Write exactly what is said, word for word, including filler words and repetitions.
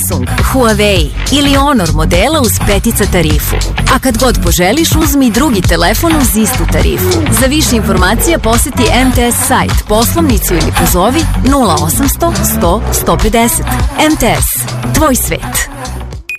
Samsung, Huawei ili Honor modela uz petica tarifu. A kad god poželiš, uzmi i drugi telefon uz istu tarifu. Za više informacija poseti M T S sajt, poslovnicu ili pozovi nula osam sto sto sto pedeset. M T S, tvoj svet.